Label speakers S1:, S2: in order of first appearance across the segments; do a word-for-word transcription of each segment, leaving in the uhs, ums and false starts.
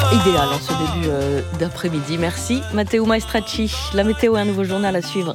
S1: Idéal en ce début euh, d'après-midi. Merci Matteo Maestracci. La météo et un nouveau journal à suivre.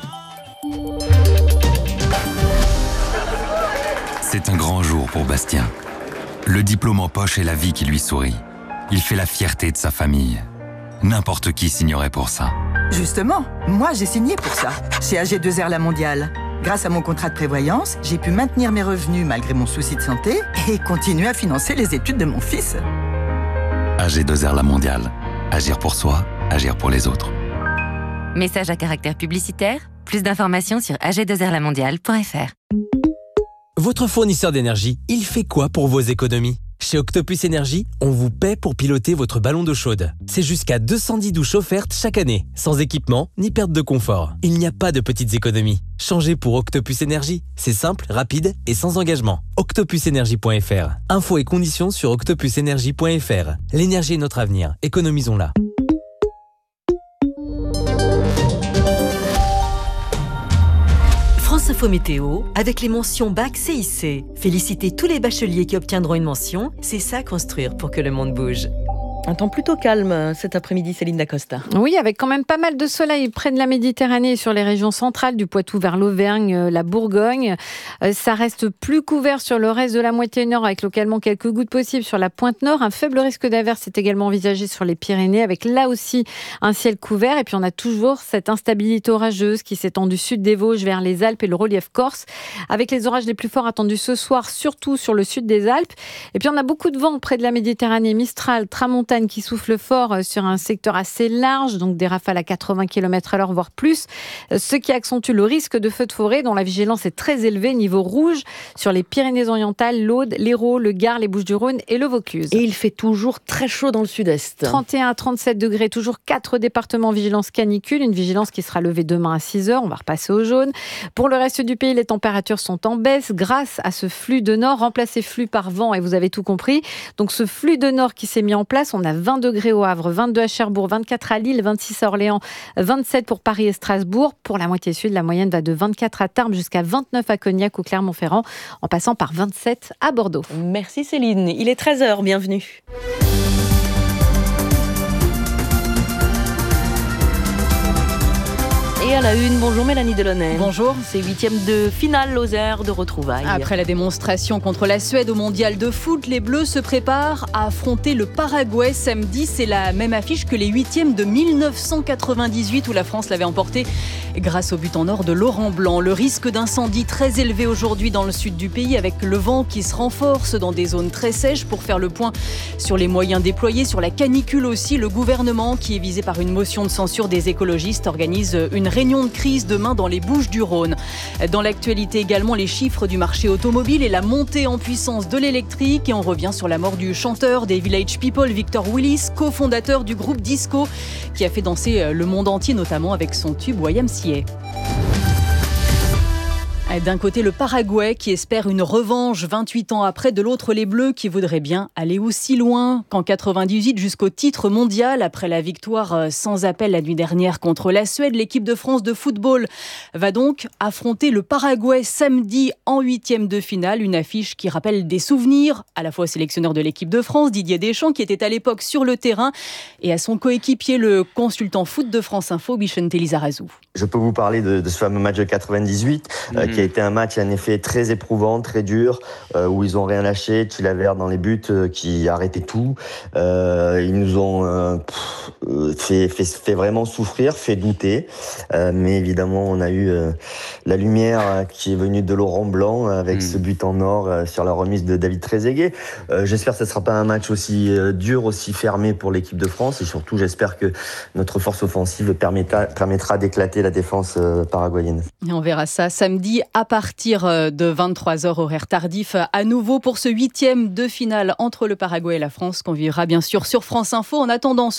S2: C'est un grand jour pour Bastien. Le diplôme en poche et la vie qui lui sourit. Il fait la fierté de sa famille. N'importe qui signerait pour ça.
S3: Justement, moi j'ai signé pour ça, chez A G deux R La Mondiale. Grâce à mon contrat de prévoyance, j'ai pu maintenir mes revenus malgré mon souci de santé et continuer à financer les études de mon fils.
S2: A G deux R La Mondiale. Agir pour soi, agir pour les autres.
S4: Message à caractère publicitaire. Plus d'informations sur a g deux r la mondiale point f r.
S5: Votre fournisseur d'énergie, il fait quoi pour vos économies ? Chez Octopus Énergie, on vous paie pour piloter votre ballon d'eau chaude. C'est jusqu'à deux cent dix douches offertes chaque année, sans équipement ni perte de confort. Il n'y a pas de petites économies. Changez pour Octopus Énergie. C'est simple, rapide et sans engagement. octopus énergie point f r. Infos et conditions sur octopus énergie point f r. L'énergie est notre avenir. Économisons-la.
S6: France Info Météo, avec les mentions Bac C I C. Félicitez tous les bacheliers qui obtiendront une mention. C'est ça construire pour que le monde bouge.
S1: Un temps plutôt calme cet après-midi, Céline Dacosta.
S7: Oui, avec quand même pas mal de soleil près de la Méditerranée et sur les régions centrales, du Poitou vers l'Auvergne, la Bourgogne. Ça reste plus couvert sur le reste de la moitié nord, avec localement quelques gouttes possibles sur la pointe nord. Un faible risque d'averse est également envisagé sur les Pyrénées, avec là aussi un ciel couvert. Et puis on a toujours cette instabilité orageuse qui s'étend du sud des Vosges vers les Alpes et le relief corse, avec les orages les plus forts attendus ce soir, surtout sur le sud des Alpes. Et puis on a beaucoup de vent près de la Méditerranée, Mistral, Tramontane, qui souffle fort sur un secteur assez large, donc des rafales à quatre-vingts kilomètres à l'heure, voire plus, ce qui accentue le risque de feux de forêt dont la vigilance est très élevée, niveau rouge, sur les Pyrénées-Orientales, l'Aude, l'Hérault, le Gard, les Bouches-du-Rhône et le Vaucluse.
S1: Et il fait toujours très chaud dans le sud-est.
S7: trente et un à trente-sept degrés, toujours quatre départements vigilance canicule, une vigilance qui sera levée demain à six heures, on va repasser au jaune. Pour le reste du pays, les températures sont en baisse grâce à ce flux de nord, remplacé flux par vent, et vous avez tout compris. Donc ce flux de nord qui s'est mis en place, on a vingt degrés au Havre, vingt-deux à Cherbourg, vingt-quatre à Lille, vingt-six à Orléans, vingt-sept pour Paris et Strasbourg. Pour la moitié sud, la moyenne va de vingt-quatre à Tarbes jusqu'à vingt-neuf à Cognac ou Clermont-Ferrand, en passant par vingt-sept à Bordeaux.
S1: Merci Céline. Il est treize heures, bienvenue. Et à la une, bonjour Mélanie Delaunay.
S8: Bonjour.
S1: C'est huitième de finale aux airs de retrouvailles.
S8: Après la démonstration contre la Suède au mondial de foot, les Bleus se préparent à affronter le Paraguay samedi. C'est la même affiche que les huitièmes de mille neuf cent quatre-vingt-dix-huit où la France l'avait emporté grâce au but en or de Laurent Blanc. Le risque d'incendie très élevé aujourd'hui dans le sud du pays avec le vent qui se renforce dans des zones très sèches. Pour faire le point sur les moyens déployés, sur la canicule aussi, le gouvernement qui est visé par une motion de censure des écologistes organise une réunion de crise demain dans les Bouches-du-Rhône. Dans l'actualité également, les chiffres du marché automobile et la montée en puissance de l'électrique. Et on revient sur la mort du chanteur des Village People, Victor Willis, cofondateur du groupe Disco, qui a fait danser le monde entier, notamment avec son tube Y M C A. D'un côté, le Paraguay qui espère une revanche vingt-huit ans après. De l'autre, les Bleus qui voudraient bien aller aussi loin qu'en quatre-vingt-dix-huit jusqu'au titre mondial. Après la victoire sans appel la nuit dernière contre la Suède, l'équipe de France de football va donc affronter le Paraguay samedi en huitième de finale. Une affiche qui rappelle des souvenirs à la fois au sélectionneur de l'équipe de France, Didier Deschamps, qui était à l'époque sur le terrain, et à son coéquipier, le consultant foot de France Info, Bichente Lizarazu.
S9: Je peux vous parler de, de ce fameux match de quatre-vingt-dix-huit, mmh. euh, qui a été un match en effet très éprouvant, très dur, euh, où ils ont rien lâché. Tchilavert dans les buts, euh, qui arrêtait tout. Euh, ils nous ont euh, pff, fait, fait, fait vraiment souffrir, fait douter. Euh, mais évidemment, on a eu euh, la lumière euh, qui est venue de Laurent Blanc avec mmh. ce but en or euh, sur la remise de David Trezeguet. Euh, j'espère que ce ne sera pas un match aussi euh, dur, aussi fermé pour l'équipe de France. Et surtout, j'espère que notre force offensive permettra, permettra d'éclater la défense euh, paraguayenne.
S8: Et on verra ça samedi à partir de vingt-trois heures horaire tardif, à nouveau pour ce huitième de finale entre le Paraguay et la France qu'on vivra bien sûr sur France Info. En attendant, ce soir, il y a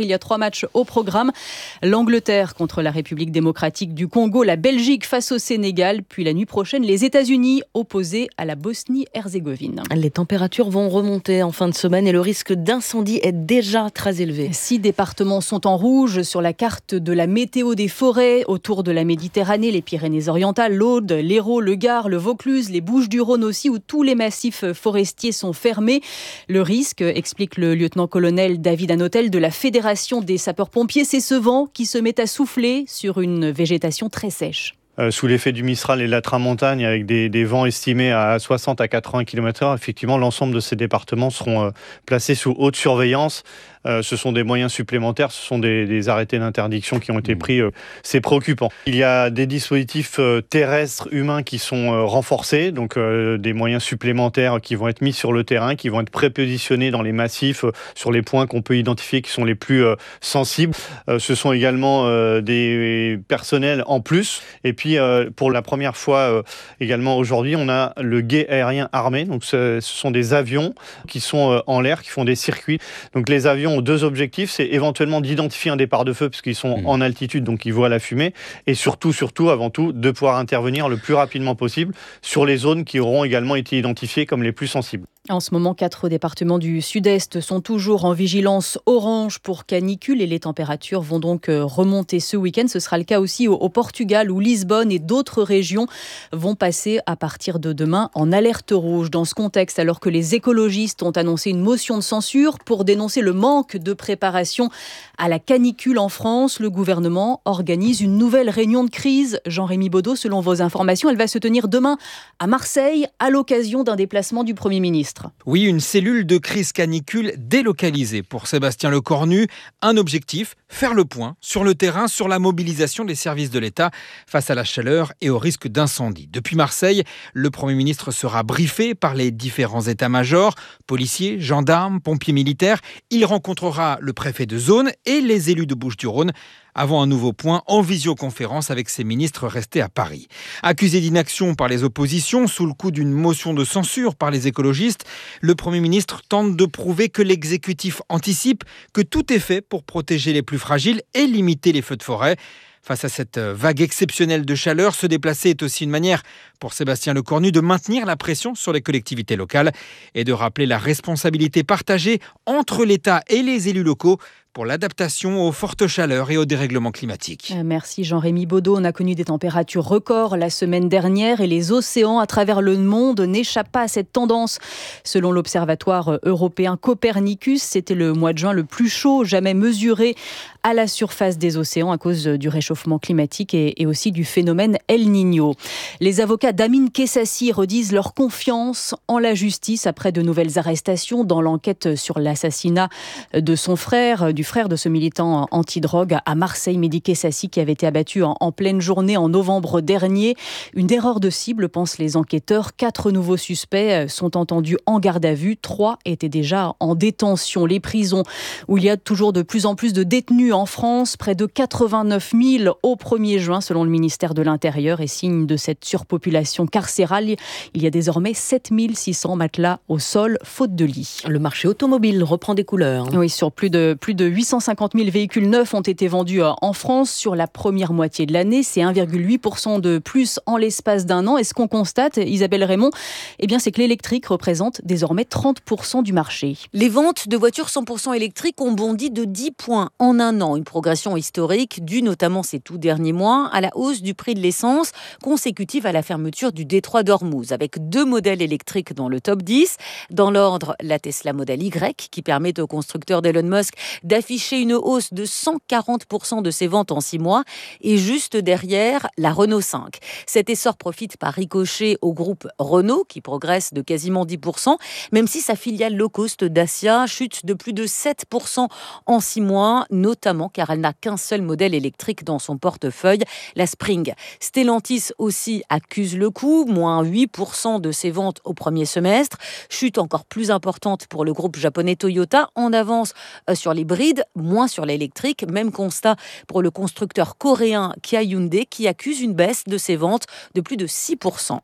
S8: il y a trois matchs au programme. L'Angleterre contre la République démocratique du Congo, la Belgique face au Sénégal, puis la nuit prochaine, les États-Unis opposés à la Bosnie-Herzégovine.
S1: Les températures vont remonter en fin de semaine et le risque d'incendie est déjà très élevé.
S8: Six départements sont en rouge sur la carte de la météo des forêts autour de la Méditerranée, les Pyrénées-Orientales, l'Aude, l'Hérault, le Gard, le Vaucluse, les Bouches-du-Rhône aussi, où tous les massifs forestiers sont fermés. Le risque, explique le lieutenant-colonel David Hanotel de la Fédération des sapeurs-pompiers, c'est ce vent qui se met à souffler sur une végétation très sèche.
S10: Euh, sous l'effet du Mistral et de la Tramontane, avec des, des vents estimés à soixante à quatre-vingts kilomètres heure, effectivement, l'ensemble de ces départements seront euh, placés sous haute surveillance. Euh, ce sont des moyens supplémentaires, ce sont des, des arrêtés d'interdiction qui ont été pris. Euh, c'est préoccupant. Il y a des dispositifs euh, terrestres, humains qui sont euh, renforcés, donc euh, des moyens supplémentaires qui vont être mis sur le terrain, qui vont être prépositionnés dans les massifs, euh, sur les points qu'on peut identifier qui sont les plus euh, sensibles. Euh, ce sont également euh, des personnels en plus. Et puis, euh, pour la première fois euh, également aujourd'hui, on a le guet aérien armé. Donc, ce, ce sont des avions qui sont euh, en l'air, qui font des circuits. Donc, les avions ont deux objectifs, c'est éventuellement d'identifier un départ de feu puisqu'ils sont mmh. en altitude, donc ils voient la fumée, et surtout, surtout, avant tout, de pouvoir intervenir le plus rapidement possible sur les zones qui auront également été identifiées comme les plus sensibles.
S8: En ce moment, quatre départements du sud-est sont toujours en vigilance orange pour canicule et les températures vont donc remonter ce week-end. Ce sera le cas aussi au, au Portugal où Lisbonne et d'autres régions vont passer à partir de demain en alerte rouge. Dans ce contexte, alors que les écologistes ont annoncé une motion de censure pour dénoncer le manque de préparation à la canicule en France, le gouvernement organise une nouvelle réunion de crise. Jean-Rémy Baudot, selon vos informations, elle va se tenir demain à Marseille à l'occasion d'un déplacement du Premier ministre.
S11: Oui, une cellule de crise canicule délocalisée pour Sébastien Lecornu. Un objectif, faire le point sur le terrain sur la mobilisation des services de l'État face à la chaleur et au risque d'incendie. Depuis Marseille, le Premier ministre sera briefé par les différents états-majors, policiers, gendarmes, pompiers militaires. Il rencontrera le préfet de zone et les élus de Bouches-du-Rhône avant un nouveau point en visioconférence avec ses ministres restés à Paris. Accusé d'inaction par les oppositions sous le coup d'une motion de censure par les écologistes, le Premier ministre tente de prouver que l'exécutif anticipe, que tout est fait pour protéger les plus fragiles et limiter les feux de forêt. Face à cette vague exceptionnelle de chaleur, se déplacer est aussi une manière pour Sébastien Lecornu de maintenir la pression sur les collectivités locales et de rappeler la responsabilité partagée entre l'État et les élus locaux pour l'adaptation aux fortes chaleurs et au dérèglement climatique.
S8: Merci Jean-Rémy Baudot. On a connu des températures records la semaine dernière et les océans à travers le monde n'échappent pas à cette tendance. Selon l'Observatoire européen Copernicus, c'était le mois de juin le plus chaud jamais mesuré à la surface des océans à cause du réchauffement climatique et, et aussi du phénomène El Niño. Les avocats d'Amin Kessassi redisent leur confiance en la justice après de nouvelles arrestations dans l'enquête sur l'assassinat de son frère, du frère de ce militant anti-drogue à Marseille, Mehdi Kessassi, qui avait été abattu en, en pleine journée en novembre dernier. Une erreur de cible, pensent les enquêteurs. Quatre nouveaux suspects sont entendus en garde à vue. Trois étaient déjà en détention. Les prisons où il y a toujours de plus en plus de détenus en France, près de quatre-vingt-neuf mille au premier juin selon le ministère de l'Intérieur, et signe de cette surpopulation carcérale, il y a désormais sept mille six cents matelas au sol faute de lit.
S1: Le marché automobile reprend des couleurs.
S8: Oui, sur plus de, plus de huit cent cinquante mille véhicules neufs ont été vendus en France sur la première moitié de l'année. C'est un virgule huit pour cent de plus en l'espace d'un an. Et ce qu'on constate, Isabelle Raymond, eh bien, c'est que l'électrique représente désormais trente pour cent du marché.
S12: Les ventes de voitures cent pour cent électriques ont bondi de dix points en un an. Une progression historique due notamment ces tout derniers mois à la hausse du prix de l'essence consécutive à la fermeture du détroit d'Ormuz, avec deux modèles électriques dans le top dix. Dans l'ordre, la Tesla Model Y, qui permet au constructeur d'Elon Musk d'afficher une hausse de cent quarante pour cent de ses ventes en six mois, et juste derrière, la Renault cinq. Cet essor profite par ricochet au groupe Renault, qui progresse de quasiment dix pour cent, même si sa filiale low cost Dacia chute de plus de sept pour cent en six mois, notamment car elle n'a qu'un seul modèle électrique dans son portefeuille, la Spring. Stellantis aussi accuse le coup, moins huit pour cent de ses ventes au premier semestre, chute encore plus importante pour le groupe japonais Toyota, en avance sur les hybrides, moins sur l'électrique. Même constat pour le constructeur coréen Kia Hyundai, qui accuse une baisse de ses ventes de plus de six pour cent.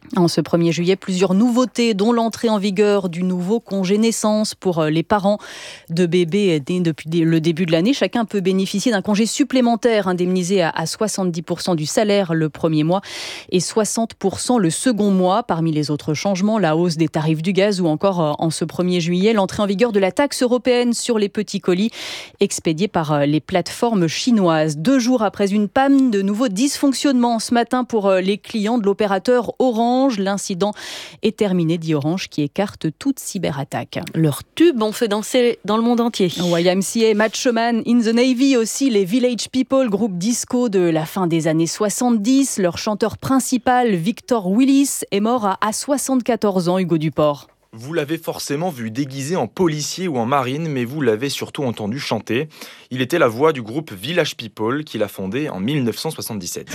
S8: En ce premier juillet, plusieurs nouveautés, dont l'entrée en vigueur du nouveau congé naissance pour les parents de bébés nés depuis le début de l'année. Chacun peut bénéficier d'un congé supplémentaire indemnisé à soixante-dix pour cent du salaire le premier mois et soixante pour cent le second mois. Parmi les autres changements, la hausse des tarifs du gaz ou encore en ce premier juillet, l'entrée en vigueur de la taxe européenne sur les petits colis expédiés par les plateformes chinoises. Deux jours après une panne, de nouveaux dysfonctionnements ce matin pour les clients de l'opérateur Orange. L'incident est terminé, dit Orange, qui écarte toute cyberattaque.
S1: Leurs tubes ont fait danser dans le monde entier.
S8: Y M C A, Macho Man, In the Navy aussi, les Village People, groupe disco de la fin des années soixante-dix. Leur chanteur principal, Victor Willis, est mort à soixante-quatorze ans, Hugo Duport.
S13: Vous l'avez forcément vu déguisé en policier ou en marine, mais vous l'avez surtout entendu chanter. Il était la voix du groupe Village People qu'il a fondé en dix-neuf cent soixante-dix-sept.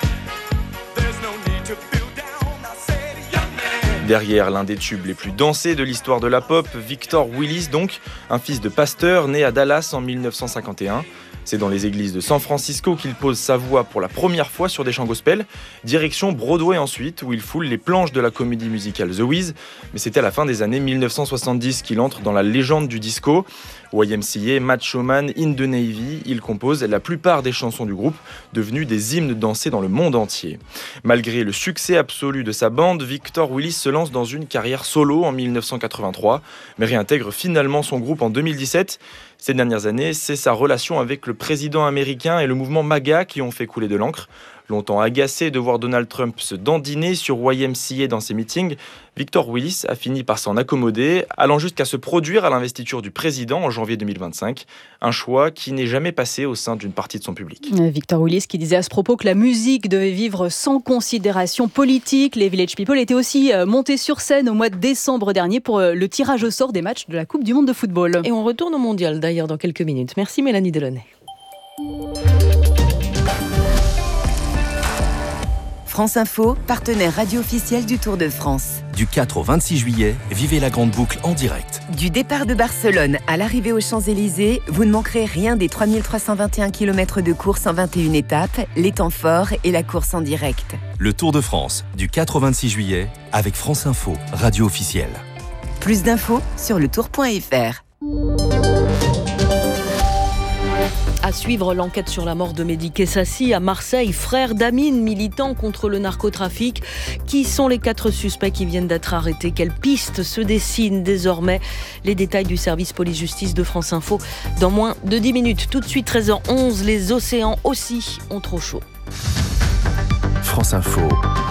S13: Derrière l'un des tubes les plus dansés de l'histoire de la pop, Victor Willis donc, un fils de pasteur né à Dallas en dix-neuf cent cinquante et un. C'est dans les églises de San Francisco qu'il pose sa voix pour la première fois sur des chants gospel. Direction Broadway ensuite, où il foule les planches de la comédie musicale The Wiz. Mais c'était à la fin des années dix-neuf cent soixante-dix qu'il entre dans la légende du disco. Y M C A, Macho Man, In the Navy, il compose la plupart des chansons du groupe, devenues des hymnes dansés dans le monde entier. Malgré le succès absolu de sa bande, Victor Willis se lance dans une carrière solo en dix-neuf cent quatre-vingt-trois, mais réintègre finalement son groupe en deux mille dix-sept. Ces dernières années, c'est sa relation avec le président américain et le mouvement MAGA qui ont fait couler de l'encre. Longtemps agacé de voir Donald Trump se dandiner sur Y M C A dans ses meetings, Victor Willis a fini par s'en accommoder, allant jusqu'à se produire à l'investiture du président en janvier deux mille vingt-cinq. Un choix qui n'est jamais passé au sein d'une partie de son public.
S8: Victor Willis qui disait à ce propos que la musique devait vivre sans considération politique. Les Village People étaient aussi montés sur scène au mois de décembre dernier pour le tirage au sort des matchs de la Coupe du Monde de football.
S1: Et on retourne au mondial d'ailleurs dans quelques minutes. Merci Mélanie Delaunay.
S14: France Info, partenaire radio officiel du Tour de France.
S15: Du quatre au vingt-six juillet, vivez la grande boucle en direct.
S14: Du départ de Barcelone à l'arrivée aux Champs-Élysées, vous ne manquerez rien des trois mille trois cent vingt et un kilomètres de course en vingt et une étapes, les temps forts et la course en direct.
S15: Le Tour de France, du quatre au vingt-six juillet, avec France Info, radio officielle.
S14: Plus d'infos sur le tour point f r.
S1: À suivre l'enquête sur la mort de Mehdi Kessassi à Marseille, frère d'Amine, militant contre le narcotrafic. Qui sont les quatre suspects qui viennent d'être arrêtés? Quelles pistes se dessinent désormais? Les détails du service police-justice de France Info dans moins de dix minutes. Tout de suite, treize heures onze, les océans aussi ont trop chaud.
S15: France Info,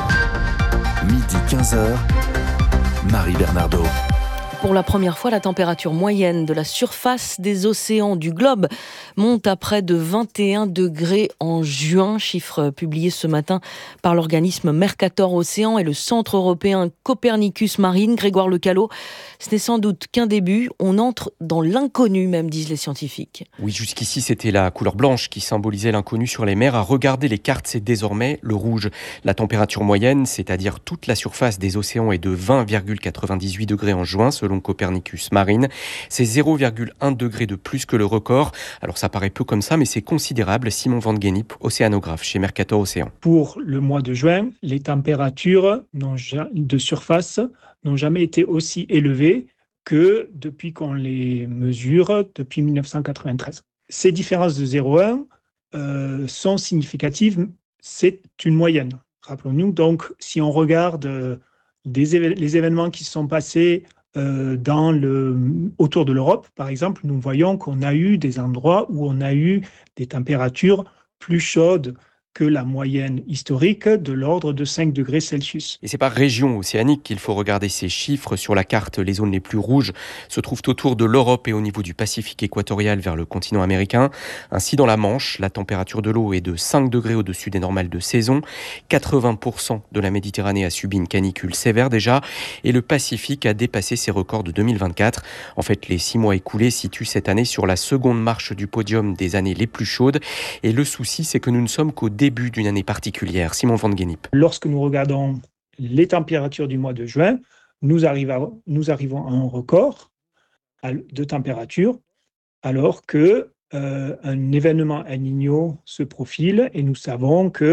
S15: midi quinze heures, Marie Bernardo.
S1: Pour la première fois, la température moyenne de la surface des océans du globe monte à près de vingt et un degrés en juin, chiffre publié ce matin par l'organisme Mercator Océan et le Centre européen Copernicus Marine. Grégoire Lecallot, ce n'est sans doute qu'un début, on entre dans l'inconnu même, disent les scientifiques.
S16: Oui, jusqu'ici c'était la couleur blanche qui symbolisait l'inconnu sur les mers. À regarder les cartes, c'est désormais le rouge. La température moyenne, c'est-à-dire toute la surface des océans, est de vingt virgule quatre-vingt-dix-huit degrés en juin, selon Copernicus Marine. C'est zéro virgule un degré de plus que le record. Alors ça paraît peu comme ça, mais c'est considérable. Simon Van Gennip, océanographe chez Mercator Océan.
S17: Pour le mois de juin, les températures de surface n'ont jamais été aussi élevées que depuis qu'on les mesure, depuis dix-neuf cent quatre-vingt-treize. Ces différences de zéro virgule un euh, sont significatives. C'est une moyenne. Rappelons-nous donc, si on regarde euh, des éve- les événements qui se sont passés Euh, dans le, autour de l'Europe, par exemple, nous voyons qu'on a eu des endroits où on a eu des températures plus chaudes que la moyenne historique de l'ordre de cinq degrés Celsius.
S16: Et c'est par région océanique qu'il faut regarder ces chiffres. Sur la carte, les zones les plus rouges se trouvent autour de l'Europe et au niveau du Pacifique équatorial vers le continent américain. Ainsi, dans la Manche, la température de l'eau est de cinq degrés au-dessus des normales de saison. quatre-vingts pour cent de la Méditerranée a subi une canicule sévère déjà. Et le Pacifique a dépassé ses records de deux mille vingt-quatre. En fait, les six mois écoulés situent cette année sur la seconde marche du podium des années les plus chaudes. Et le souci, c'est que nous ne sommes qu'au début d'une année particulière. Simon Van Gennip.
S17: Lorsque nous regardons les températures du mois de juin, nous arrivons, nous arrivons à un record de température, alors que euh, un événement El Niño se profile et nous savons que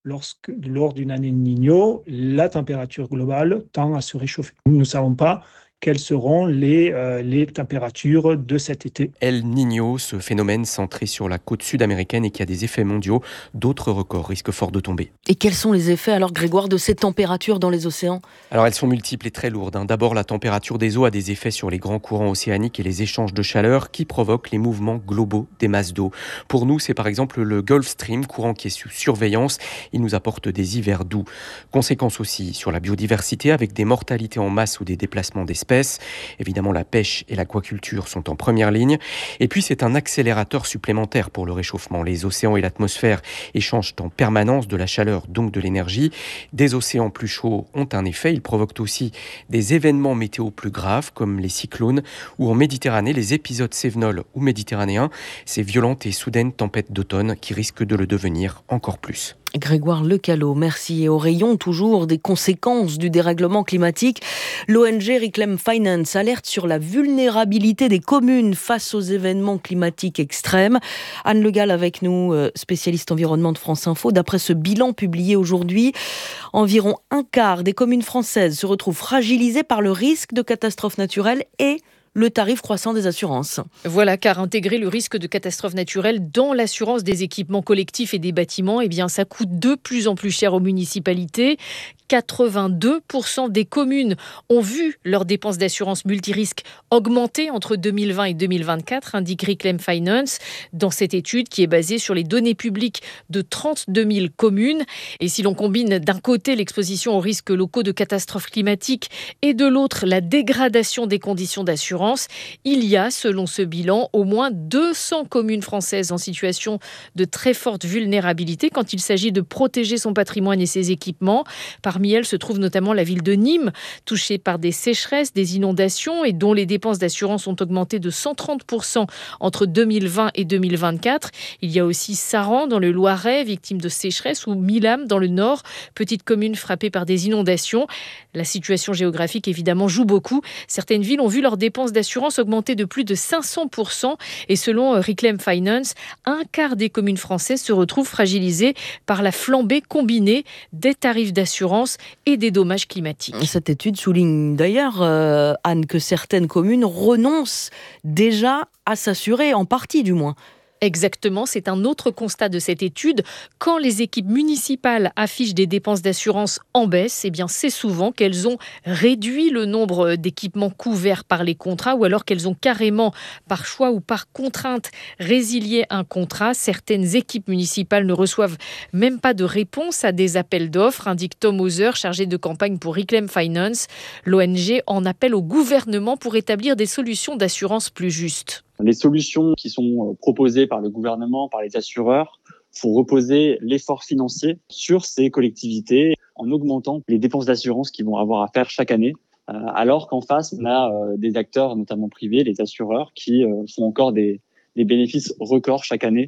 S17: lorsque, lors d'une année de Niño, la température globale tend à se réchauffer. Nous ne savons pas quelles seront les, euh, les températures de cet été.
S16: El Niño, ce phénomène centré sur la côte sud-américaine et qui a des effets mondiaux, d'autres records risquent fort de tomber.
S1: Et quels sont les effets alors, Grégoire, de ces températures dans les océans ?
S16: Alors elles sont multiples et très lourdes. Hein. D'abord, la température des eaux a des effets sur les grands courants océaniques et les échanges de chaleur qui provoquent les mouvements globaux des masses d'eau. Pour nous, c'est par exemple le Gulf Stream, courant qui est sous surveillance. Il nous apporte des hivers doux. Conséquences aussi sur la biodiversité avec des mortalités en masse ou des déplacements d'espèces. Évidemment, la pêche et l'aquaculture sont en première ligne. Et puis, c'est un accélérateur supplémentaire pour le réchauffement. Les océans et l'atmosphère échangent en permanence de la chaleur, donc de l'énergie. Des océans plus chauds ont un effet. Ils provoquent aussi des événements météo plus graves, comme les cyclones, ou en Méditerranée, les épisodes cévenols ou méditerranéens, ces violentes et soudaines tempêtes d'automne qui risquent de le devenir encore plus.
S1: Grégoire Lecalot, merci. Et au rayon toujours des conséquences du dérèglement climatique, l'O N G Reclaim Finance alerte sur la vulnérabilité des communes face aux événements climatiques extrêmes. Anne Le Gall avec nous, spécialiste environnement de France Info. D'après ce bilan publié aujourd'hui, environ un quart des communes françaises se retrouvent fragilisées par le risque de catastrophes naturelles et le tarif croissant des assurances.
S18: Voilà, car intégrer le risque de catastrophe naturelle dans l'assurance des équipements collectifs et des bâtiments, eh bien, ça coûte de plus en plus cher aux municipalités. quatre-vingt-deux pour cent des communes ont vu leurs dépenses d'assurance multirisque augmenter entre deux mille vingt et deux mille vingt-quatre, indique Reclaim Finance, dans cette étude qui est basée sur les données publiques de trente-deux mille communes. Et si l'on combine d'un côté l'exposition aux risques locaux de catastrophes climatiques et de l'autre la dégradation des conditions d'assurance, il y a, selon ce bilan, au moins deux cents communes françaises en situation de très forte vulnérabilité quand il s'agit de protéger son patrimoine et ses équipements. Parmi elles se trouve notamment la ville de Nîmes, touchée par des sécheresses, des inondations et dont les dépenses d'assurance ont augmenté de cent trente pour cent entre deux mille vingt et deux mille vingt-quatre. Il y a aussi Saran dans le Loiret, victime de sécheresse, ou Milam dans le Nord, petite commune frappée par des inondations. La situation géographique, évidemment, joue beaucoup. Certaines villes ont vu leurs dépenses d'assurance augmenter de plus de cinq cents pour cent et selon Reclaim Finance, un quart des communes françaises se retrouvent fragilisées par la flambée combinée des tarifs d'assurance et des dommages climatiques.
S1: Cette étude souligne d'ailleurs, euh, Anne, que certaines communes renoncent déjà à s'assurer, en partie du moins.
S18: Exactement, c'est un autre constat de cette étude. Quand les équipes municipales affichent des dépenses d'assurance en baisse, eh bien c'est souvent qu'elles ont réduit le nombre d'équipements couverts par les contrats ou alors qu'elles ont carrément, par choix ou par contrainte, résilié un contrat. Certaines équipes municipales ne reçoivent même pas de réponse à des appels d'offres, indique Tom Hauser, chargé de campagne pour Reclaim Finance. L'O N G en appelle au gouvernement pour établir des solutions d'assurance plus justes.
S19: Les solutions qui sont proposées par le gouvernement, par les assureurs, font reposer l'effort financier sur ces collectivités en augmentant les dépenses d'assurance qu'ils vont avoir à faire chaque année. Alors qu'en face, on a des acteurs, notamment privés, les assureurs, qui font encore des, des bénéfices records chaque année.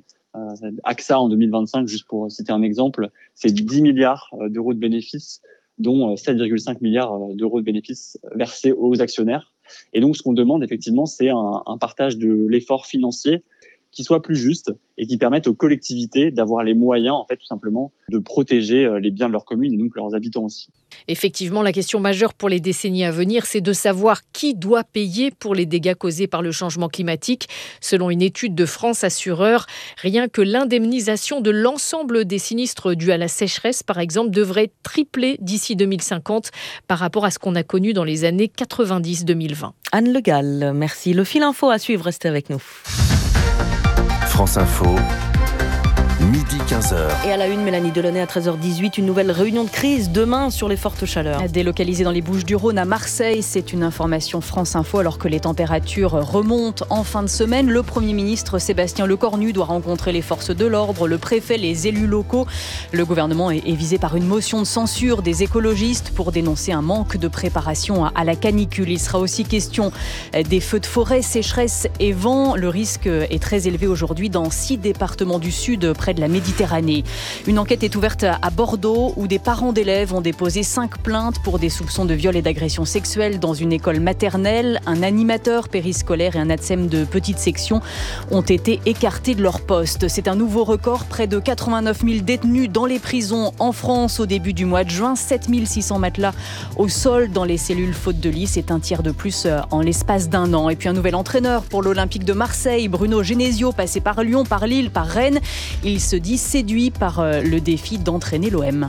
S19: A X A en deux mille vingt-cinq, juste pour citer un exemple, c'est dix milliards d'euros de bénéfices, dont sept virgule cinq milliards d'euros de bénéfices versés aux actionnaires. Et donc, ce qu'on demande, effectivement, c'est un, un partage de l'effort financier qui soit plus juste et qui permette aux collectivités d'avoir les moyens, en fait, tout simplement, de protéger les biens de leur commune et donc leurs habitants aussi.
S18: Effectivement, la question majeure pour les décennies à venir, c'est de savoir qui doit payer pour les dégâts causés par le changement climatique. Selon une étude de France Assureurs, rien que l'indemnisation de l'ensemble des sinistres dus à la sécheresse, par exemple, devrait tripler d'ici deux mille cinquante par rapport à ce qu'on a connu dans les années quatre-vingt-dix deux mille vingt.
S1: Anne Le Gall, merci. Le fil info à suivre, restez avec nous.
S15: France Info, midi quinze heures.
S1: Et à la une, Mélanie Delaunay à treize heures dix-huit, une nouvelle réunion de crise demain sur les fortes chaleurs.
S8: Délocalisée dans les Bouches-du-Rhône à Marseille, c'est une information France Info alors que les températures remontent en fin de semaine. Le Premier ministre Sébastien Lecornu doit rencontrer les forces de l'ordre, le préfet, les élus locaux. Le gouvernement est visé par une motion de censure des écologistes pour dénoncer un manque de préparation à la canicule. Il sera aussi question des feux de forêt, sécheresse et vent. Le risque est très élevé aujourd'hui dans six départements du sud près de de la Méditerranée. Une enquête est ouverte à Bordeaux où des parents d'élèves ont déposé cinq plaintes pour des soupçons de viol et d'agression sexuelle dans une école maternelle. Un animateur périscolaire et un ATSEM de petite section ont été écartés de leur poste. C'est un nouveau record, près de quatre-vingt-neuf mille détenus dans les prisons en France au début du mois de juin, sept mille six cents matelas au sol dans les cellules faute de lit, c'est un tiers de plus en l'espace d'un an. Et puis un nouvel entraîneur pour l'Olympique de Marseille, Bruno Genesio, passé par Lyon, par Lille, par Rennes. Il se dit séduit par le défi d'entraîner l'O M.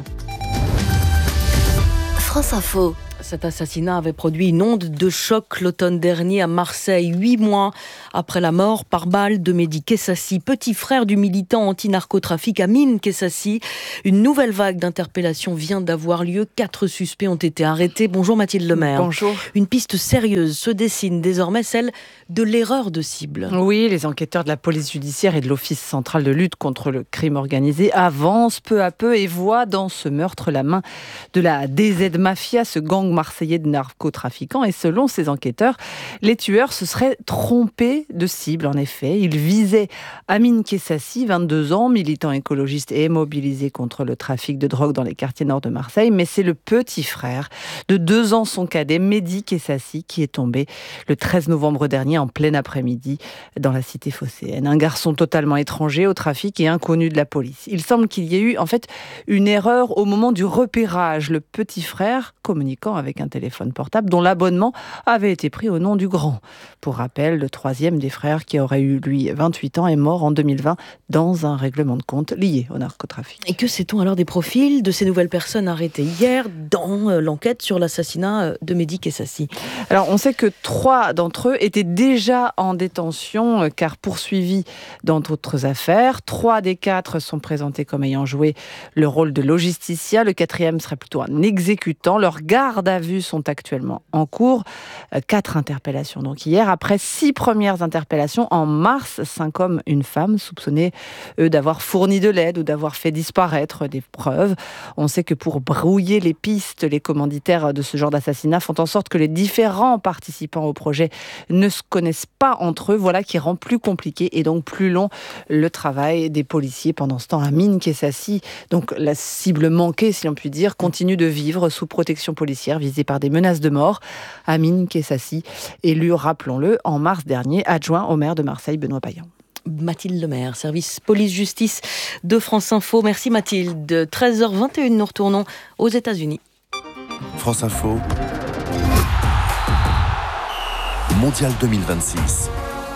S1: France Info. Cet assassinat avait produit une onde de choc l'automne dernier à Marseille, huit mois après la mort par balle de Mehdi Kessassi, petit frère du militant anti-narcotrafic Amine Kessassi. Une nouvelle vague d'interpellations vient d'avoir lieu. Quatre suspects ont été arrêtés. Bonjour Mathilde Lemaire.
S20: Bonjour.
S1: Une piste sérieuse se dessine désormais, celle de l'erreur de cible.
S20: Oui, les enquêteurs de la police judiciaire et de l'Office central de lutte contre le crime organisé avancent peu à peu et voient dans ce meurtre la main de la D Z Mafia, ce gang marseillais de narcotrafiquants. Et selon ces enquêteurs, les tueurs se seraient trompés de cible. En effet, ils visaient Amine Kessassi, vingt-deux ans, militant écologiste et mobilisé contre le trafic de drogue dans les quartiers nord de Marseille. Mais c'est le petit frère de deux ans, son cadet, Mehdi Kessassi, qui est tombé le treize novembre dernier en plein après-midi dans la cité phocéenne. Un garçon totalement étranger au trafic et inconnu de la police. Il semble qu'il y ait eu en fait une erreur au moment du repérage. Le petit frère communiquant avec un téléphone portable dont l'abonnement avait été pris au nom du grand. Pour rappel, le troisième des frères, qui aurait eu lui vingt-huit ans, est mort en deux mille vingt dans un règlement de compte lié au narcotrafic.
S1: Et que sait-on alors des profils de ces nouvelles personnes arrêtées hier dans l'enquête sur l'assassinat de Mehdi Kessassi?
S20: Alors on sait que trois d'entre eux étaient déjà en détention car poursuivis dans d'autres affaires. Trois des quatre sont présentés comme ayant joué le rôle de logisticien. Le quatrième serait plutôt un exécutant. Leurs gardes à vue sont actuellement en cours. Quatre interpellations donc hier. Après six premières interpellations en mars, cinq hommes, une femme soupçonnés eux d'avoir fourni de l'aide ou d'avoir fait disparaître des preuves. On sait que pour brouiller les pistes, les commanditaires de ce genre d'assassinat font en sorte que les différents participants au projet ne se connaissent pas entre eux. Voilà qui rend plus compliqué et donc plus long le travail des policiers. Pendant ce temps, Amine Kessassi, donc la cible manquée si l'on peut dire, continue de vivre sous protection policière, visé par des menaces de mort. Amine Kessassi, élu, rappelons-le, en mars dernier, adjoint au maire de Marseille, Benoît Payan.
S1: Mathilde Lemaire, service police-justice de France Info. Merci Mathilde. treize heures vingt et une, nous retournons aux États-Unis.
S15: France Info. Mondial deux mille vingt-six.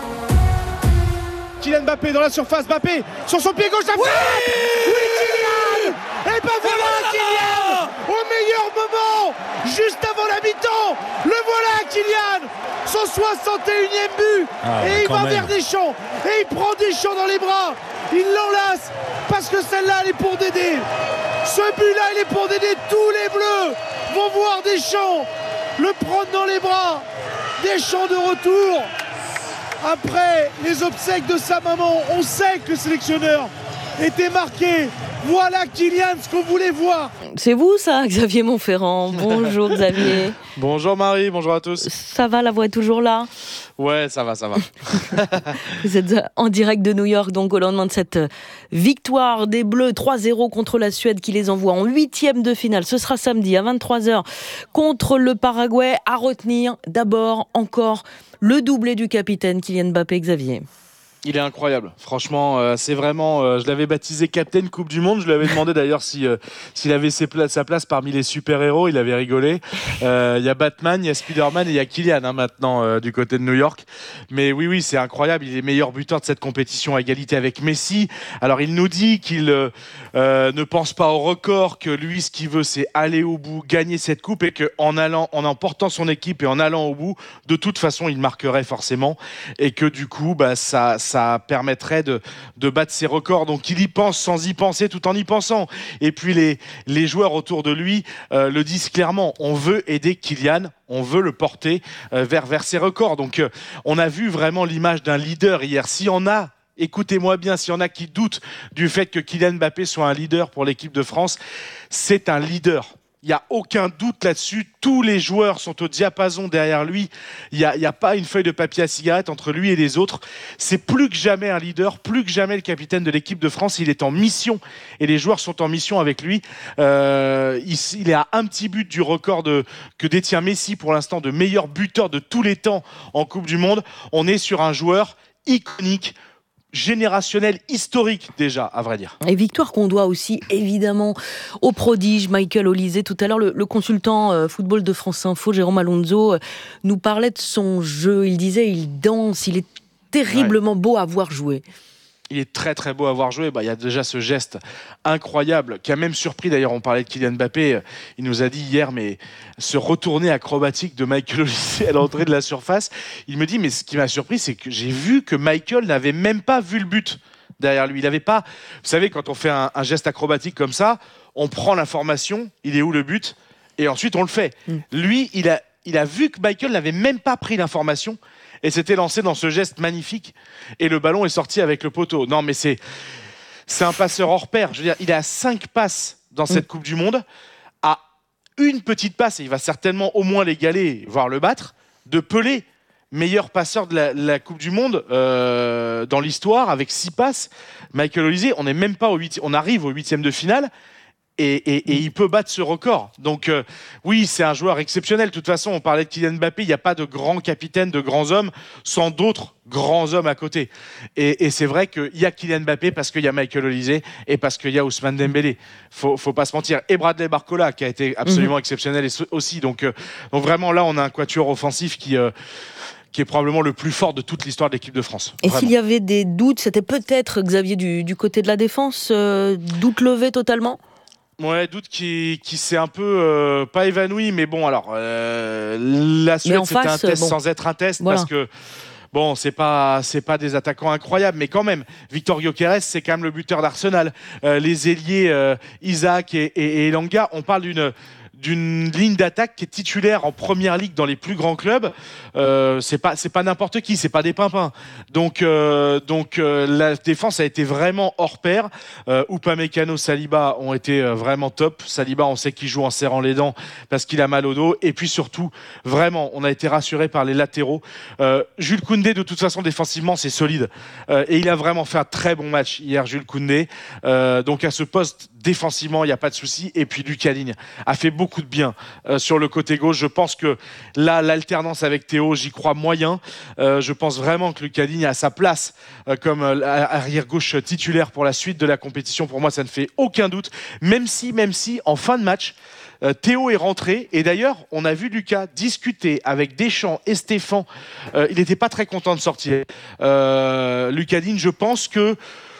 S21: Kylian Mbappé dans la surface, Mbappé sur son pied gauche, la frappe. Oui, oui Kylian. Et ben voilà Kylian, au meilleur moment, juste avant la mi-temps, le voilà Kylian, son soixante et unième but, ah, et il va même vers Deschamps, et il prend Deschamps dans les bras, il l'enlace, parce que celle-là elle est pour Dédé, ce but-là il est pour Dédé, tous les Bleus vont voir Deschamps le prendre dans les bras, Deschamps de retour. Après les obsèques de sa maman, on sait que le sélectionneur était marqué. Voilà Kylian, ce qu'on voulait voir.
S1: C'est vous ça, Xavier Montferrand. Bonjour Xavier.
S22: Bonjour Marie, bonjour à tous.
S1: Ça va, la voix est toujours là?
S22: Ouais, ça va, ça va.
S1: Vous êtes en direct de New York, donc au lendemain de cette victoire des Bleus trois zéro contre la Suède qui les envoie en huitième de finale. Ce sera samedi à vingt-trois heures contre le Paraguay. À retenir d'abord encore le doublé du capitaine Kylian Mbappé. Xavier.
S22: Il est incroyable, franchement, euh, c'est vraiment, euh, je l'avais baptisé Captain Coupe du Monde, je lui avais demandé d'ailleurs si, euh, s'il avait ses pla- sa place parmi les super-héros, il avait rigolé. Il euh, y a Batman, il y a Spider-Man et il y a Kylian hein, maintenant euh, du côté de New York. Mais oui, oui, c'est incroyable, il est meilleur buteur de cette compétition à égalité avec Messi. Alors il nous dit qu'il euh, euh, ne pense pas au record, que lui ce qu'il veut c'est aller au bout, gagner cette coupe et qu'en allant, en emportant son équipe et en allant au bout, de toute façon il marquerait forcément et que du coup, bah, ça... ça permettrait de, de battre ses records. Donc il y pense sans y penser tout en y pensant. Et puis les, les joueurs autour de lui euh, le disent clairement. On veut aider Kylian, on veut le porter euh, vers, vers ses records. Donc euh, on a vu vraiment l'image d'un leader hier. S'il y en a, écoutez-moi bien, s'il y en a qui doutent du fait que Kylian Mbappé soit un leader pour l'équipe de France, c'est un leader. Il n'y a aucun doute là-dessus. Tous les joueurs sont au diapason derrière lui. Il n'y a, a pas une feuille de papier à cigarette entre lui et les autres. C'est plus que jamais un leader, plus que jamais le capitaine de l'équipe de France. Il est en mission et les joueurs sont en mission avec lui. Euh, il, il est à un petit but du record de, que détient Messi pour l'instant de meilleur buteur de tous les temps en Coupe du Monde. On est sur un joueur iconique, générationnel, historique déjà, à vrai dire.
S1: Et victoire qu'on doit aussi évidemment au prodige Michael Olise. Tout à l'heure, le, le consultant euh, football de France Info, Jérôme Alonso, euh, nous parlait de son jeu. Il disait, il danse, il est terriblement ouais. beau à voir jouer.
S22: Il est très très beau à voir jouer. Bah, il y a déjà ce geste incroyable qui a même surpris, d'ailleurs on parlait de Kylian Mbappé, il nous a dit hier, mais ce retourné acrobatique de Michael Olise à l'entrée de la surface, il me dit, mais ce qui m'a surpris, c'est que j'ai vu que Michael n'avait même pas vu le but derrière lui. Il n'avait pas, vous savez, quand on fait un, un geste acrobatique comme ça, on prend l'information, il est où le but, et ensuite on le fait. Mm. Lui, il a, il a vu que Michael n'avait même pas pris l'information et s'était lancé dans ce geste magnifique et le ballon est sorti avec le poteau. Non, mais c'est, c'est un passeur hors pair. Je veux dire, il est à cinq passes dans cette mmh. Coupe du Monde, à une petite passe, et il va certainement au moins l'égaler, voire le battre, de Pelé, meilleur passeur de la, la Coupe du Monde euh, dans l'histoire, avec six passes. Michael Olise, on n'est même pas au huit, on arrive au huitième de finale. Et, et, et il peut battre ce record. Donc euh, oui, c'est un joueur exceptionnel. De toute façon, on parlait de Kylian Mbappé, il n'y a pas de grands capitaines, de grands hommes sans d'autres grands hommes à côté. Et, et c'est vrai qu'il y a Kylian Mbappé parce qu'il y a Michael Olise et parce qu'il y a Ousmane Dembélé. Faut, faut pas se mentir. Et Bradley Barcola qui a été absolument mmh. exceptionnel aussi. Donc, euh, donc vraiment là, on a un quatuor offensif qui... Euh, qui est probablement le plus fort de toute l'histoire de l'équipe de France.
S1: Et
S22: vraiment.
S1: S'il y avait des doutes, c'était peut-être, Xavier, du, du côté de la défense, euh, doute levé totalement ?
S22: Ouais, doute qui, qui s'est un peu euh, pas évanoui, mais bon, alors euh, la Suède c'était face, un test bon. sans être un test voilà. parce que bon, c'est pas c'est pas des attaquants incroyables, mais quand même, Victor Gyökeres c'est quand même le buteur d'Arsenal. Euh, les ailiers euh, Isaac et, et, et Elanga, on parle d'une d'une ligne d'attaque qui est titulaire en première ligue dans les plus grands clubs. Euh, c'est pas c'est pas n'importe qui, c'est pas des pimpins. Donc euh, donc euh, la défense a été vraiment hors pair. Euh, Upamecano, Saliba ont été euh, vraiment top. Saliba, on sait qu'il joue en serrant les dents parce qu'il a mal au dos. Et puis surtout, vraiment, on a été rassuré par les latéraux. Euh, Jules Koundé, de toute façon, défensivement, c'est solide. Euh, et il a vraiment fait un très bon match hier, Jules Koundé. Euh, donc à ce poste défensivement, il n'y a pas de souci. Et puis Lucas Digne a fait beaucoup de bien euh, sur le côté gauche. Je pense que là, l'alternance avec Théo, j'y crois moyen. Euh, je pense vraiment que Lucas Digne a sa place euh, comme euh, arrière-gauche titulaire pour la suite de la compétition. Pour moi, ça ne fait aucun doute. Même si, même si, en fin de match, euh, Théo est rentré. Et d'ailleurs, on a vu Lucas discuter avec Deschamps et Stéphane. Euh, il n'était pas très content de sortir. Euh, Lucas Digne, je pense que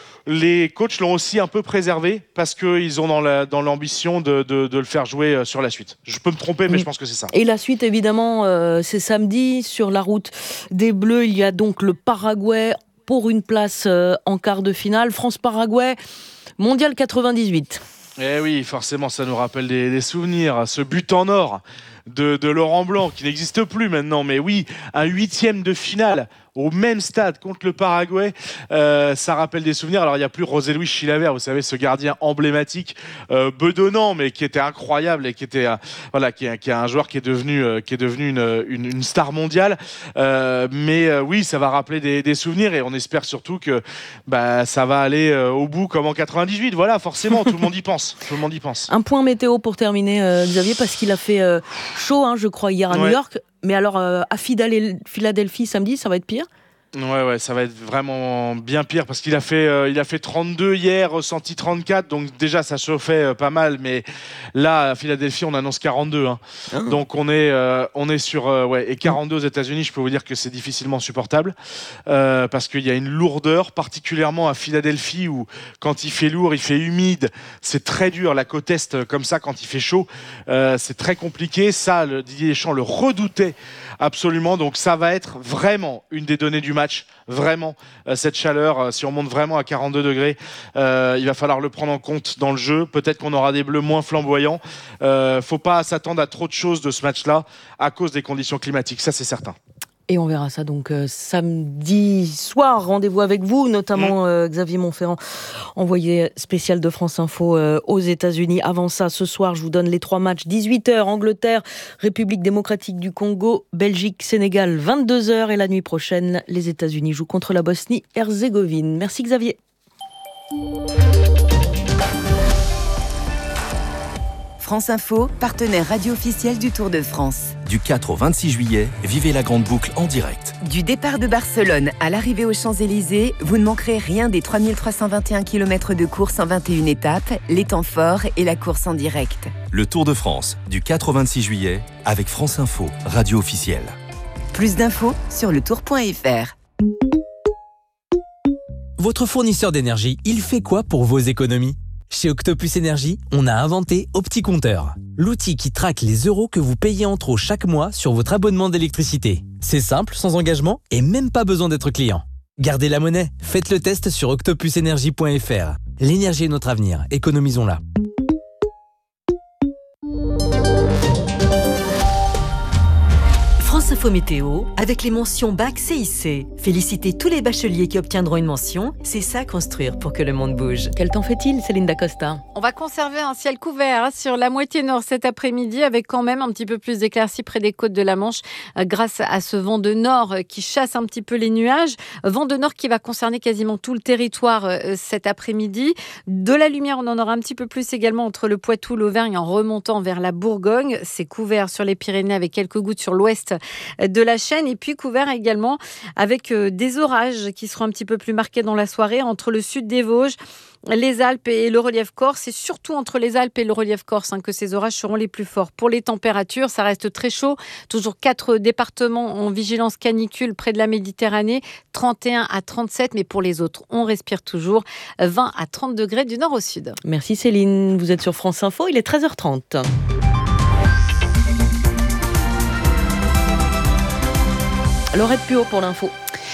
S22: les coachs l'ont aussi un peu préservé parce qu'ils ont dans, la, dans l'ambition de, de, de le faire jouer sur la suite. Je peux me tromper, mais mmh. je pense que c'est ça.
S1: Et la suite, évidemment, euh, c'est samedi. Sur la route des Bleus, il y a donc le Paraguay pour une place euh, en quart de finale. France-Paraguay, mondial quatre-vingt-dix-huit.
S22: Eh oui, forcément, ça nous rappelle des, des souvenirs. Ce but en or de, de Laurent Blanc, qui n'existe plus maintenant. Mais oui, un huitième de finale au même stade contre le Paraguay, euh, ça rappelle des souvenirs. Alors il n'y a plus José Luis Chilavert, vous savez, ce gardien emblématique, euh, bedonnant, mais qui était incroyable et qui était euh, voilà, qui est, qui est un joueur qui est devenu euh, qui est devenu une, une, une star mondiale. Euh, mais euh, oui, ça va rappeler des, des souvenirs et on espère surtout que bah, ça va aller euh, au bout comme en quatre-vingt-dix-huit. Voilà, forcément, tout le monde y pense. Tout le monde y pense.
S1: Un point météo pour terminer, euh, Xavier, parce qu'il a fait euh, chaud, hein, je crois, hier à ouais. New York. Mais alors, euh, à Philadelphie samedi, ça va être pire ?
S22: Ouais, ouais, ça va être vraiment bien pire parce qu'il a fait, euh, il a fait trente-deux hier, ressenti trente-quatre, donc déjà ça chauffait euh, pas mal, mais là à Philadelphie on annonce quarante-deux, hein. Ah. Donc on est, euh, on est sur, euh, ouais, et quarante-deux aux États-Unis, je peux vous dire que c'est difficilement supportable euh, parce qu'il y a une lourdeur, particulièrement à Philadelphie où quand il fait lourd, il fait humide, c'est très dur, la côte est comme ça quand il fait chaud, euh, c'est très compliqué. Ça, le, Didier Deschamps le redoutait absolument, donc ça va être vraiment une des données du match, vraiment euh, cette chaleur, euh, si on monte vraiment à quarante-deux degrés, euh, il va falloir le prendre en compte dans le jeu. Peut-être qu'on aura des bleus moins flamboyants. Euh, faut pas s'attendre à trop de choses de ce match-là à cause des conditions climatiques, ça c'est certain.
S1: Et on verra ça donc euh, samedi soir. Rendez-vous avec vous, notamment euh, Xavier Montferrand, envoyé spécial de France Info euh, aux États-Unis. Avant ça, ce soir, je vous donne les trois matchs. dix-huit heures, Angleterre, République démocratique du Congo, Belgique, Sénégal, vingt-deux heures. Et la nuit prochaine, les États-Unis jouent contre la Bosnie-Herzégovine. Merci Xavier.
S14: France Info, partenaire radio officiel du Tour de France.
S15: Du quatre au vingt-six juillet, vivez la grande boucle en direct.
S14: Du départ de Barcelone à l'arrivée aux Champs-Élysées, vous ne manquerez rien des trois mille trois cent vingt et un kilomètres de course en vingt et une étapes, les temps forts et la course en direct.
S15: Le Tour de France, du quatre au vingt-six juillet, avec France Info, radio officielle.
S14: Plus d'infos sur le tour point f r.
S5: Votre fournisseur d'énergie, il fait quoi pour vos économies ? Chez Octopus Énergie, on a inventé OptiCompteur, l'outil qui traque les euros que vous payez en trop chaque mois sur votre abonnement d'électricité. C'est simple, sans engagement et même pas besoin d'être client. Gardez la monnaie, faites le test sur octopus énergie point f r. L'énergie est notre avenir, économisons-la.
S6: France Info Météo, avec les mentions Bac C I C. Félicitez tous les bacheliers qui obtiendront une mention. C'est ça, construire pour que le monde bouge.
S1: Quel temps fait-il, Céline Dacosta ?
S7: On va conserver un ciel couvert hein, sur la moitié nord cet après-midi, avec quand même un petit peu plus d'éclaircies près des côtes de la Manche, euh, grâce à ce vent de nord qui chasse un petit peu les nuages. Vent de nord qui va concerner quasiment tout le territoire euh, cet après-midi. De la lumière, on en aura un petit peu plus également entre le Poitou, l'Auvergne, en remontant vers la Bourgogne. C'est couvert sur les Pyrénées avec quelques gouttes sur l'ouest de la chaîne, et puis couvert également avec des orages qui seront un petit peu plus marqués dans la soirée entre le sud des Vosges, les Alpes et le relief corse. C'est surtout entre les Alpes et le relief corse hein, que ces orages seront les plus forts. Pour les températures, ça reste très chaud. Toujours quatre départements en vigilance canicule près de la Méditerranée, trente et un à trente-sept, mais pour les autres, on respire toujours vingt à trente degrés du nord au sud.
S1: Merci Céline, vous êtes sur France Info, il est treize heures trente. Laurette Puot pour l'info.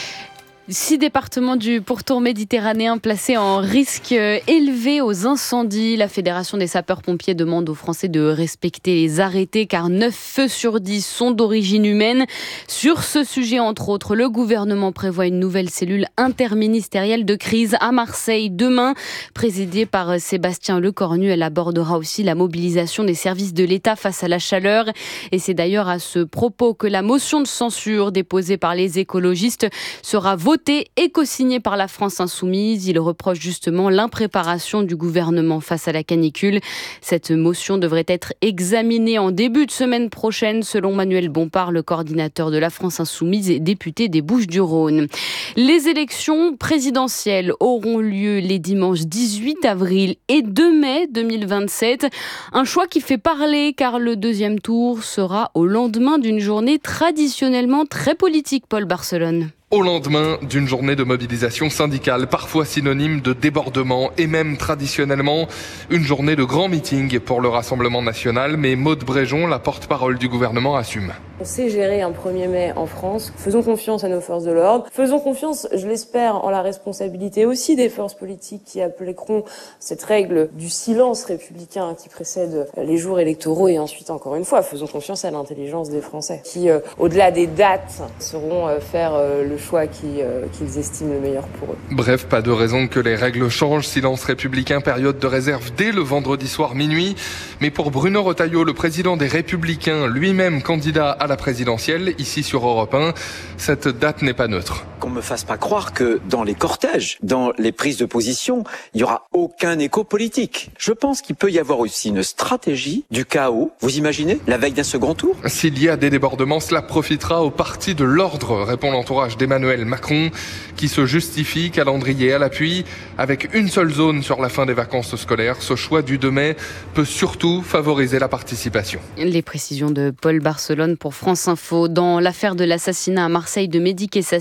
S2: Six départements du pourtour méditerranéen placés en risque élevé aux incendies. La Fédération des sapeurs-pompiers demande aux Français de respecter les arrêtés car neuf feux sur dix sont d'origine humaine. Sur ce sujet, entre autres, le gouvernement prévoit une nouvelle cellule interministérielle de crise à Marseille demain. Présidée par Sébastien Lecornu, elle abordera aussi la mobilisation des services de l'État face à la chaleur. Et c'est d'ailleurs à ce propos que la motion de censure déposée par les écologistes sera votée et co-signé par la France Insoumise. Il reproche justement l'impréparation du gouvernement face à la canicule. Cette motion devrait être examinée en début de semaine prochaine, selon Manuel Bompard, le coordinateur de la France Insoumise et député des Bouches-du-Rhône. Les élections présidentielles auront lieu les dimanches dix-huit avril et deux mai deux mille vingt-sept. Un choix qui fait parler car le deuxième tour sera au lendemain d'une journée traditionnellement très politique, Paul Barcelone.
S3: Au lendemain d'une journée de mobilisation syndicale, parfois synonyme de débordement et même traditionnellement une journée de grand meeting pour le Rassemblement national. Mais Maude Bréjon, la porte-parole du gouvernement, assume.
S23: On sait gérer un premier mai en France. Faisons confiance à nos forces de l'ordre. Faisons confiance, je l'espère, en la responsabilité aussi des forces politiques qui appliqueront cette règle du silence républicain qui précède les jours électoraux. Et ensuite, encore une fois, faisons confiance à l'intelligence des Français qui, euh, au-delà des dates, sauront euh, faire euh, le choix qui, euh, qu'ils estiment le meilleur pour eux.
S3: Bref, pas de raison que les règles changent. Silence républicain, période de réserve dès le vendredi soir minuit. Mais pour Bruno Retailleau, le président des Républicains, lui-même candidat à la présidentielle, ici sur Europe un, cette date n'est pas neutre.
S24: Qu'on me fasse pas croire que dans les cortèges, dans les prises de position, il y aura aucun écho politique. Je pense qu'il peut y avoir aussi une stratégie du chaos. Vous imaginez, la veille d'un second tour ?
S3: S'il y a des débordements, cela profitera au parti de l'ordre, répond l'entourage d'Emmanuel Macron, qui se justifie, calendrier à l'appui, avec une seule zone sur la fin des vacances scolaires. Ce choix du deux mai peut surtout favoriser la participation.
S2: Les précisions de Paul Barcelone pour France Info. Dans l'affaire de l'assassinat à Marseille de Mehdi Kessassi, le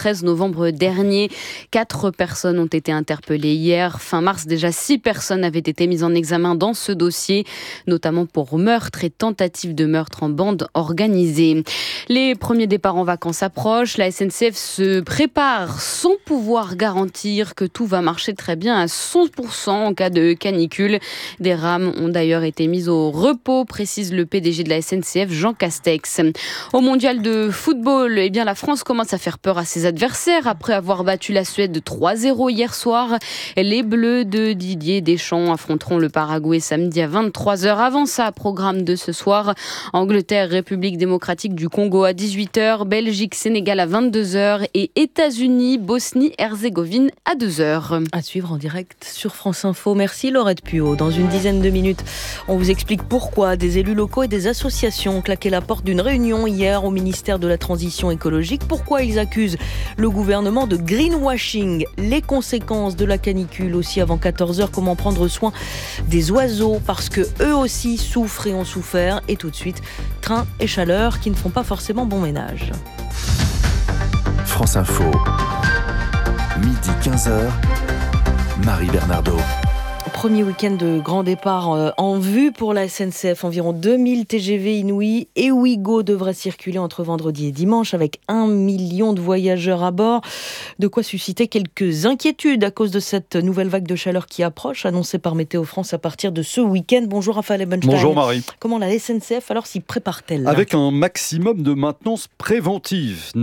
S2: treize novembre dernier. Quatre personnes ont été interpellées hier. Fin mars, déjà six personnes avaient été mises en examen dans ce dossier, notamment pour meurtre et tentative de meurtre en bande organisée. Les premiers départs en vacances approchent. La S N C F se prépare sans pouvoir garantir que tout va marcher très bien à cent pour cent en cas de canicule. Des rames ont d'ailleurs été mises au repos, précise le P D G de la S N C F, Jean Castex. Au mondial de football, eh bien, la France commence à faire peur à ses adversaires après avoir battu la Suède de trois zéro hier soir. Les Bleus de Didier Deschamps affronteront le Paraguay samedi à vingt-trois heures. Avant ça, programme de ce soir, Angleterre, République démocratique du Congo à dix-huit heures, Belgique, Sénégal à vingt-deux heures et États-Unis, Bosnie-Herzégovine à deux heures.
S1: À suivre en direct sur France Info. Merci Laurette Puot. Dans une dizaine de minutes, on vous explique pourquoi des élus locaux et des associations ont claqué la porte d'une réunion hier au ministère de la Transition écologique. Pourquoi ils accusent le gouvernement de greenwashing. Les conséquences de la canicule aussi avant quatorze heures. Comment prendre soin des oiseaux parce que eux aussi souffrent et ont souffert. Et tout de suite, train et chaleur qui ne font pas forcément bon ménage.
S15: France Info, midi quinze heures, Marie Bernardo.
S1: Premier week-end de grand départ en vue pour la S N C F. Environ deux mille T G V Inouï et Ouigo devraient circuler entre vendredi et dimanche avec un million de voyageurs à bord. De quoi susciter quelques inquiétudes à cause de cette nouvelle vague de chaleur qui approche, annoncée par Météo France à partir de ce week-end. Bonjour Raphaël Ebenstein.
S4: Bonjour Marie.
S1: Comment la S N C F alors s'y prépare-t-elle ?
S4: Avec un maximum de maintenance préventive.